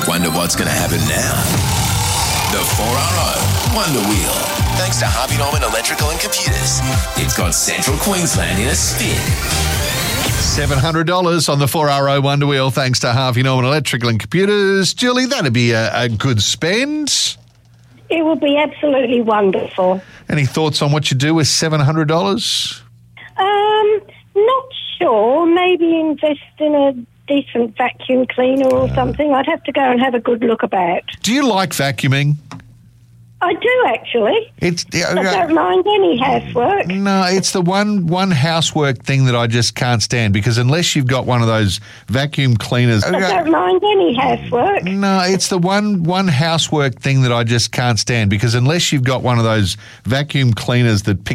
Wonder what's going to happen now? The 4RO Wonder Wheel. Thanks to Harvey Norman Electrical and Computers. It's got Central Queensland in a spin. $700 on the 4RO Wonder Wheel thanks to Harvey Norman Electrical and Computers. Julie, that'd be a good spend. It would be absolutely wonderful. Any thoughts on what you do with $700? Not sure. Maybe invest in a decent vacuum cleaner or something. I'd have to go and have a good look about. Do you like vacuuming? I do, actually. I don't mind any housework. No, it's the one housework thing that I just can't stand, because unless you've got one of those vacuum cleaners... I don't mind any housework. No, it's the one housework thing that I just can't stand, because unless you've got one of those vacuum cleaners that